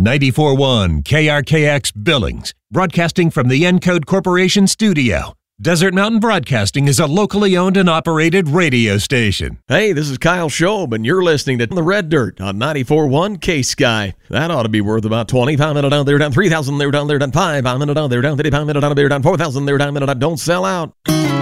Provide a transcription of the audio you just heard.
94.1 KRKX Billings, broadcasting from the Encode Corporation studio. Desert Mountain Broadcasting is a locally owned and operated radio station. Hey, this is Kyle Shobe, and you're listening to The Red Dirt on 94.1 K-Sky. That ought to be worth about 25 minutes down there, down 3,000 there, down there, down 5 minutes down there, down 55 minutes down there, down 4,000 there, down minute. Don't sell out.